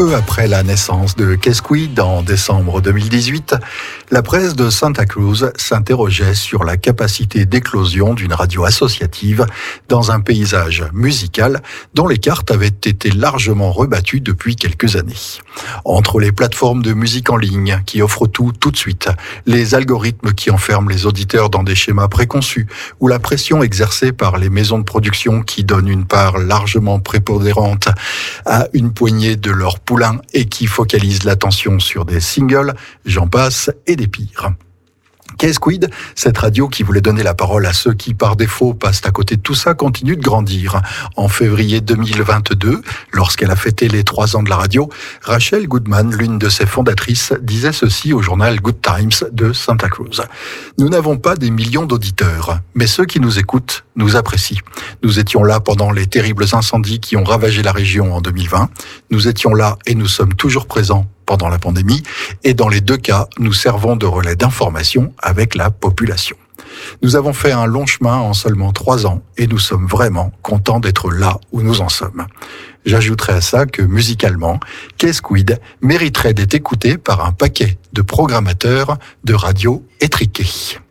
peu après la naissance de Kesquid en décembre 2018, la presse de Santa Cruz s'interrogeait sur la capacité d'éclosion d'une radio associative dans un paysage musical dont les cartes avaient été largement rebattues depuis quelques années. Entre les plateformes de musique en ligne qui offrent tout de suite, les algorithmes qui enferment les auditeurs dans des schémas préconçus ou la pression exercée par les maisons de production qui donnent une part largement prépondérante à une poignée de leurs poulains et qui focalisent l'attention sur des singles, j'en passe et des pires. Kesquid, cette radio qui voulait donner la parole à ceux qui, par défaut, passent à côté de tout ça, continue de grandir. En février 2022, lorsqu'elle a fêté les 3 ans de la radio, Rachel Goodman, l'une de ses fondatrices, disait ceci au journal Good Times de Santa Cruz. « Nous n'avons pas des millions d'auditeurs, mais ceux qui nous écoutent nous apprécient. Nous étions là pendant les terribles incendies qui ont ravagé la région en 2020. Nous étions là et nous sommes toujours présents pendant la pandémie, et dans les 2 cas, nous servons de relais d'information avec la population. Nous avons fait un long chemin en seulement 3 ans, et nous sommes vraiment contents d'être là où nous en sommes. » J'ajouterai à ça que musicalement, Kesquid mériterait d'être écouté par un paquet de programmateurs de radio étriqués.